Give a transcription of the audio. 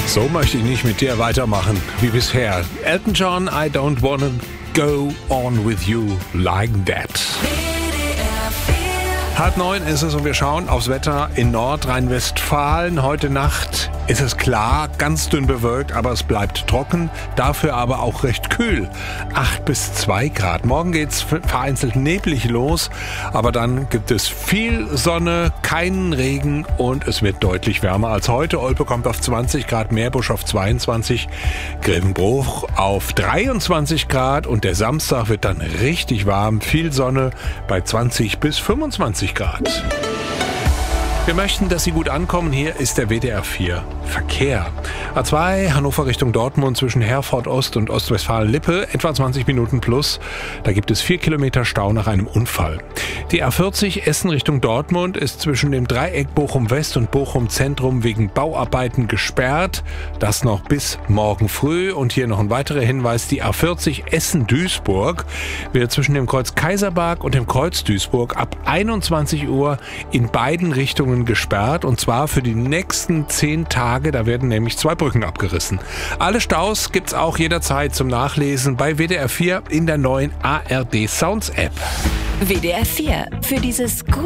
So möchte ich nicht mit dir weitermachen wie bisher. Elton John, I don't wanna go on with you like that. 8:30 ist es und wir schauen aufs Wetter in Nordrhein-Westfalen. Heute Nacht ist es klar, ganz dünn bewölkt, aber es bleibt trocken, dafür aber auch recht kühl. 8 bis 2 Grad. Morgen geht's vereinzelt neblig los, aber dann gibt es viel Sonne, keinen Regen und es wird deutlich wärmer als heute. Olpe kommt auf 20 Grad, Meerbusch auf 22, Grevenbruch auf 23 Grad und der Samstag wird dann richtig warm, viel Sonne bei 20 bis 25 Grad. Wir möchten, dass Sie gut ankommen. Hier ist der WDR 4 Verkehr. A2 Hannover Richtung Dortmund zwischen Herford Ost und Ostwestfalen-Lippe, etwa 20 Minuten plus. Da gibt es 4 Kilometer Stau nach einem Unfall. Die A40 Essen Richtung Dortmund ist zwischen dem Dreieck Bochum West und Bochum Zentrum wegen Bauarbeiten gesperrt. Das noch bis morgen früh. Und hier noch ein weiterer Hinweis. Die A40 Essen-Duisburg wird zwischen dem Kreuz Kaiserberg und dem Kreuz Duisburg ab 21 Uhr in beiden Richtungen gesperrt. Und zwar für die nächsten 10 Tage. Da werden nämlich 2 Brücken abgerissen. Alle Staus gibt's auch jederzeit zum Nachlesen bei WDR 4 in der neuen ARD Sounds App. WDR 4. Für dieses